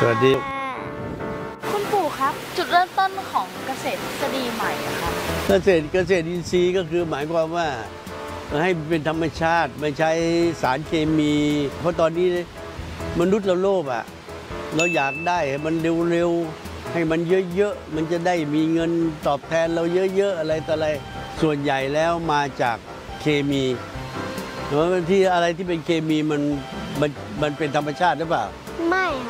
วัสดีคุณปู่ครับ จุดเริ่มต้นของเกษตรทฤษฎีใหม่อะครับเกษตรอินทรีย์ก็คือหมายความว่าให้เป็นธรรมชาติไม่ใช้สารเคมี เพราะตอนนี้มนุษย์เราโลภเราอยากได้ให้มันเร็วๆให้มันเยอะๆมันจะได้มีเงินตอบแทนเราเยอะๆอะไรต่ออะไรส่วนใหญ่แล้วมาจากเคมีเพราะที่อะไรที่เป็นเคมีมันเป็นธรรมชาติหรือเปล่าไม่